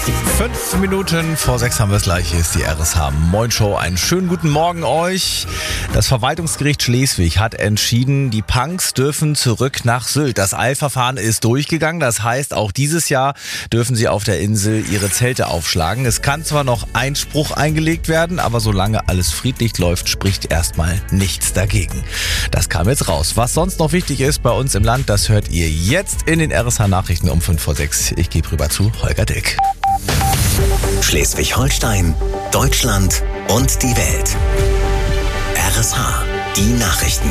5 Minuten vor 6 haben wir es gleich. Hier ist die RSH Moin Show. Einen schönen guten Morgen euch. Das Verwaltungsgericht Schleswig hat entschieden, die Punks dürfen zurück nach Sylt. Das Eilverfahren ist durchgegangen. Das heißt, auch dieses Jahr dürfen sie auf der Insel ihre Zelte aufschlagen. Es kann zwar noch Einspruch eingelegt werden, aber solange alles friedlich läuft, spricht erstmal nichts dagegen. Das kam jetzt raus. Was sonst noch wichtig ist bei uns im Land, das hört ihr jetzt in den RSH Nachrichten um 5 vor 6. Ich gebe rüber zu Holger Dick. Schleswig-Holstein, Deutschland und die Welt. RSH, die Nachrichten.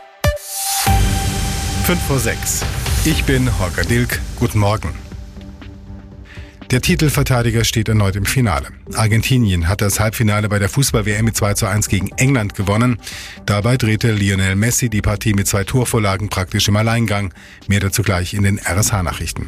5 vor 6. Ich bin Holger Dilk. Guten Morgen. Der Titelverteidiger steht erneut im Finale. Argentinien hat das Halbfinale bei der Fußball-WM mit 2:1 gegen England gewonnen. Dabei drehte Lionel Messi die Partie mit 2 Torvorlagen praktisch im Alleingang. Mehr dazu gleich in den RSH-Nachrichten.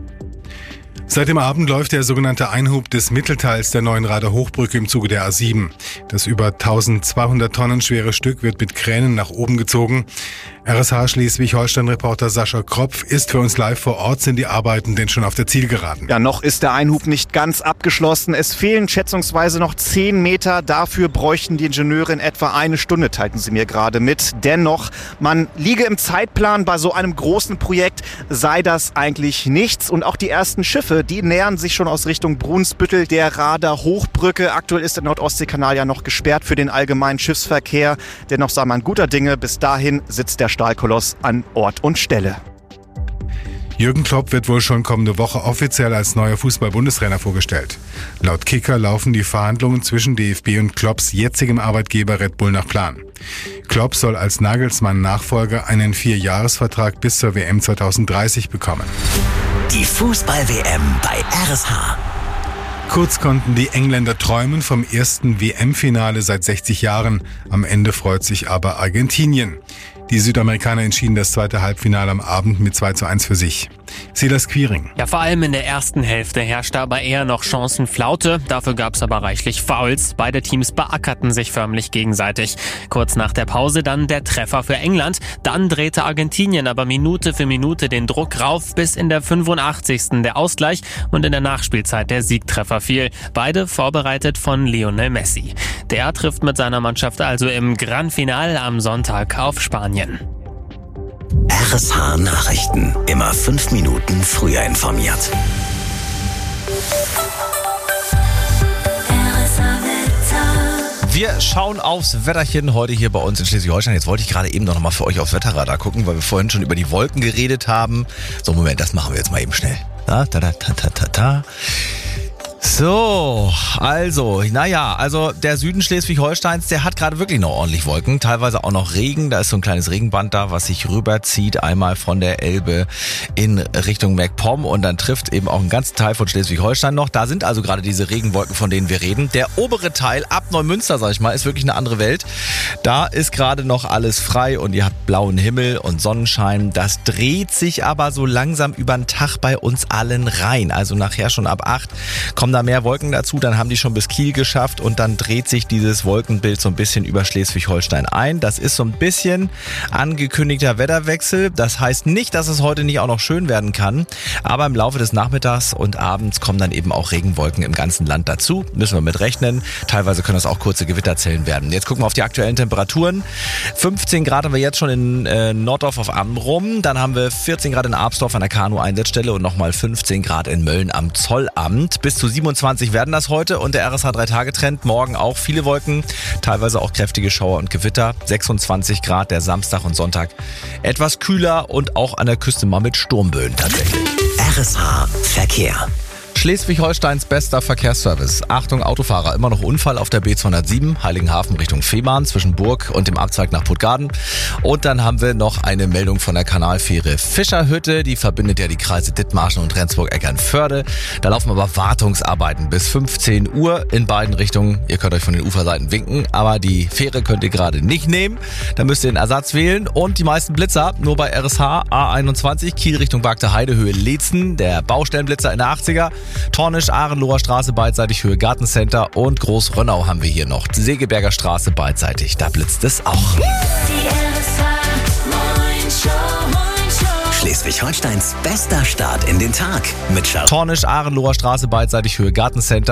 Seit dem Abend läuft der sogenannte Einhub des Mittelteils der Neuenrader Hochbrücke im Zuge der A7. Das über 1200 Tonnen schwere Stück wird mit Kränen nach oben gezogen. RSH Schleswig-Holstein-Reporter Sascha Kropf ist für uns live vor Ort. Sind die Arbeiten denn schon auf der Zielgeraden? Ja, noch ist der Einhub nicht ganz abgeschlossen. Es fehlen schätzungsweise noch 10 Meter. Dafür bräuchten die Ingenieure in etwa 1 Stunde, teilten sie mir gerade mit. Dennoch, man liege im Zeitplan. Bei so einem großen Projekt sei das eigentlich nichts. Und auch die ersten Schiffe, die nähern sich schon aus Richtung Brunsbüttel, der Rader Hochbrücke. Aktuell ist der Nordostseekanal ja noch gesperrt für den allgemeinen Schiffsverkehr. Dennoch sei man guter Dinge. Bis dahin sitzt der Stahlkoloss an Ort und Stelle. Jürgen Klopp wird wohl schon kommende Woche offiziell als neuer Fußball-Bundestrainer vorgestellt. Laut Kicker laufen die Verhandlungen zwischen DFB und Klopps jetzigem Arbeitgeber Red Bull nach Plan. Klopp soll als Nagelsmann-Nachfolger einen 4-Jahres-Vertrag bis zur WM 2030 bekommen. Die Fußball-WM bei RSH. Kurz konnten die Engländer träumen vom ersten WM-Finale seit 60 Jahren. Am Ende freut sich aber Argentinien. Die Südamerikaner entschieden das zweite Halbfinale am Abend mit 2:1 für sich. Silas Quiring. Ja, vor allem in der ersten Hälfte herrschte aber eher noch Chancenflaute. Dafür gab es aber reichlich Fouls. Beide Teams beackerten sich förmlich gegenseitig. Kurz nach der Pause dann der Treffer für England. Dann drehte Argentinien aber Minute für Minute den Druck rauf, bis in der 85. der Ausgleich und in der Nachspielzeit der Siegtreffer fiel. Beide vorbereitet von Lionel Messi. Der trifft mit seiner Mannschaft also im Grand Finale am Sonntag auf Spanien. RSH Nachrichten. Immer 5 Minuten früher informiert. Wir schauen aufs Wetterchen heute hier bei uns in Schleswig-Holstein. Jetzt wollte ich gerade eben noch mal für euch aufs Wetterradar gucken, weil wir vorhin schon über die Wolken geredet haben. So, Moment, das machen wir jetzt mal eben schnell. So, also der Süden Schleswig-Holsteins, der hat gerade wirklich noch ordentlich Wolken, teilweise auch noch Regen. Da ist so ein kleines Regenband da, was sich rüberzieht, einmal von der Elbe in Richtung MacPom und dann trifft eben auch einen ganzen Teil von Schleswig-Holstein noch. Da sind also gerade diese Regenwolken, von denen wir reden. Der obere Teil ab Neumünster, sag ich mal, ist wirklich eine andere Welt. Da ist gerade noch alles frei und ihr habt blauen Himmel und Sonnenschein. Das dreht sich aber so langsam über den Tag bei uns allen rein. Also nachher schon ab 8 kommen da mehr Wolken dazu, dann haben die schon bis Kiel geschafft und dann dreht sich dieses Wolkenbild so ein bisschen über Schleswig-Holstein ein. Das ist so ein bisschen angekündigter Wetterwechsel. Das heißt nicht, dass es heute nicht auch noch schön werden kann, aber im Laufe des Nachmittags und abends kommen dann eben auch Regenwolken im ganzen Land dazu. Müssen wir mit rechnen. Teilweise können das auch kurze Gewitterzellen werden. Jetzt gucken wir auf die aktuellen Temperaturen. 15 Grad haben wir jetzt schon in Norddorf auf Amrum. Dann haben wir 14 Grad in Arbsdorf an der Kanu-Einsatzstelle und nochmal 15 Grad in Mölln am Zollamt. Bis zu 27 werden das heute und der RSH 3-Tage-Trend. Morgen auch viele Wolken, teilweise auch kräftige Schauer und Gewitter. 26 Grad der Samstag und Sonntag. Etwas kühler und auch an der Küste mal mit Sturmböen tatsächlich. RSH Verkehr. Schleswig-Holsteins bester Verkehrsservice. Achtung Autofahrer, immer noch Unfall auf der B207, Heiligenhafen Richtung Fehmarn zwischen Burg und dem Abzweig nach Puttgarden. Und dann haben wir noch eine Meldung von der Kanalfähre Fischerhütte, die verbindet ja die Kreise Dithmarschen und Rendsburg-Eckernförde. Da laufen aber Wartungsarbeiten bis 15 Uhr in beiden Richtungen. Ihr könnt euch von den Uferseiten winken, aber die Fähre könnt ihr gerade nicht nehmen. Da müsst ihr einen Ersatz wählen und die meisten Blitzer nur bei RSH A21 Kiel Richtung Bagde Heide Höhe Leetzen, der Baustellenblitzer in der 80er. Tornisch, Ahrenloher Straße beidseitig Höhe Gartencenter und Großrönnau haben wir hier noch. Segeberger Straße beidseitig, da blitzt es auch. Die RSH Moin Show. Schleswig-Holsteins bester Start in den Tag mit Tornisch, Ahrenloher Straße, beidseitig Höhe Gartencenter.